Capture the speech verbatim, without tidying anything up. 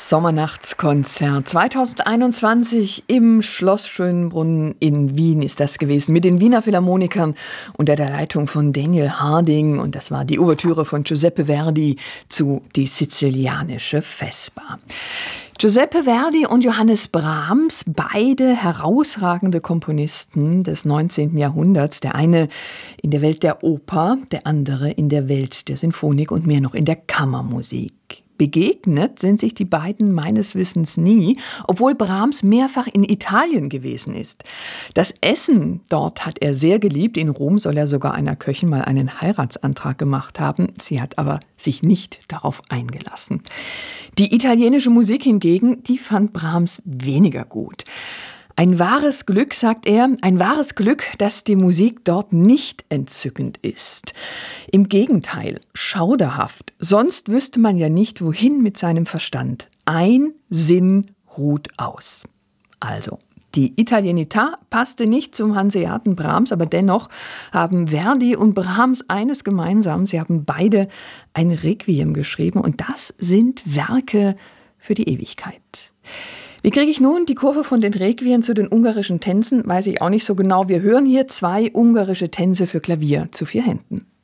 Das Sommernachtskonzert zweitausendeinundzwanzig im Schloss Schönbrunn in Wien ist das gewesen, mit den Wiener Philharmonikern unter der Leitung von Daniel Harding. Und das war die Ouvertüre von Giuseppe Verdi zu Die sizilianische Vesper. Giuseppe Verdi und Johannes Brahms, beide herausragende Komponisten des neunzehnten Jahrhunderts. Der eine in der Welt der Oper, der andere in der Welt der Sinfonik und mehr noch in der Kammermusik. Begegnet sind sich die beiden meines Wissens nie, obwohl Brahms mehrfach in Italien gewesen ist. Das Essen dort hat er sehr geliebt. In Rom soll er sogar einer Köchin mal einen Heiratsantrag gemacht haben. Sie hat aber sich nicht darauf eingelassen. Die italienische Musik hingegen, die fand Brahms weniger gut. Ein wahres Glück, sagt er, ein wahres Glück, dass die Musik dort nicht entzückend ist. Im Gegenteil, schauderhaft. Sonst wüsste man ja nicht, wohin mit seinem Verstand. Ein Sinn ruht aus. Also, die Italienità passte nicht zum Hanseaten Brahms, aber dennoch haben Verdi und Brahms eines gemeinsam. Sie haben beide ein Requiem geschrieben und das sind Werke für die Ewigkeit. Wie kriege ich nun die Kurve von den Requiem zu den ungarischen Tänzen? Weiß ich auch nicht so genau. Wir hören hier zwei ungarische Tänze für Klavier zu vier Händen.